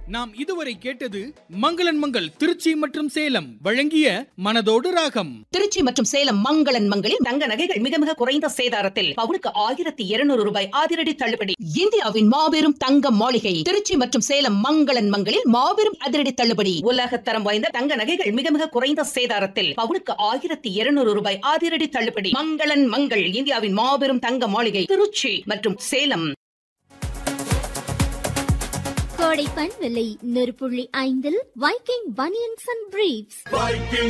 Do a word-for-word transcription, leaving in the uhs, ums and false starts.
நாம் இதுவரை கேட்டது மங்களன் மங்கள் திருச்சி மற்றும் சேலம் வழங்கிய மனதோடு ராகம். திருச்சி மற்றும் சேலம் மங்களன் மங்களில் தங்க நகைகள் மிக மிக குறைந்த சேதாரத்தில் பவுனுக்கு ஆயிரத்தி இருநூறு ரூபாய் அதிரடி தள்ளுபடி. இந்தியாவின் மாபெரும் தங்க மாளிகை திருச்சி மற்றும் சேலம் மங்களன் மங்களில் மாபெரும் அதிரடி தள்ளுபடி. உலகத்தரம் வாய்ந்த தங்க நகைகள் மிக மிக குறைந்த சேதாரத்தில் பவுனுக்கு ஆயிரத்தி இருநூறு ரூபாய் அதிரடி தள்ளுபடி. மங்களன் மங்கள் இந்தியாவின் மாபெரும் தங்க மாளிகை திருச்சி மற்றும் சேலம். கோடை பண்பலை நூறு புள்ளி ஐந்தில் வைக்கிங் பனியன்ஸ் அண்ட் பிரீஃப்ஸ்.